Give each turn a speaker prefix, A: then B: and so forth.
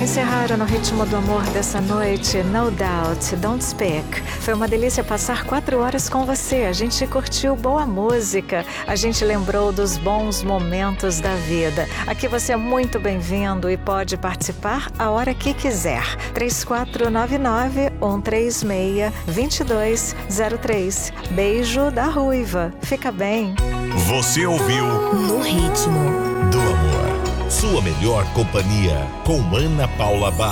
A: Encerraram no ritmo do amor dessa noite, No Doubt, Don't Speak. Foi uma delícia passar 4 horas com você. A gente curtiu boa música, a gente lembrou dos bons momentos da vida. Aqui você é muito bem-vindo e pode participar a hora que quiser. 3499-136-2203. Beijo da Ruiva. Fica bem.
B: Você ouviu
C: No Ritmo
B: do Amor. Sua melhor companhia com Ana Paula Barros.